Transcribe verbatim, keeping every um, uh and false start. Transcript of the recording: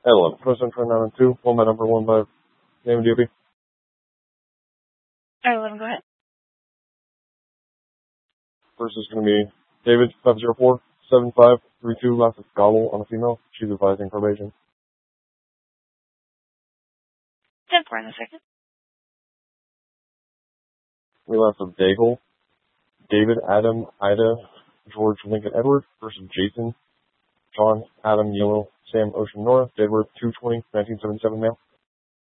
eleven. President for nine and two. One by number, one by name and D O B. Alright, eleven, go ahead. First is going to be David, five zero four seven five three two, last of Gobble on a female. She's advising probation. ten four in the second. We last of Daigle, David, Adam, Ida, George, Lincoln, Edward versus Jason, John, Adam, Yellow, Sam, Ocean, Nora, Edward, two twenty, nineteen seventy-seven male.